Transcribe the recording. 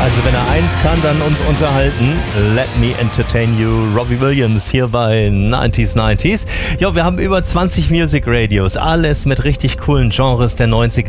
Also wenn er eins kann, dann uns unterhalten. Let me entertain you. Robbie Williams hier bei 90s. Ja, wir haben über 20 Music Radios. Alles mit richtig coolen Genres der 90er.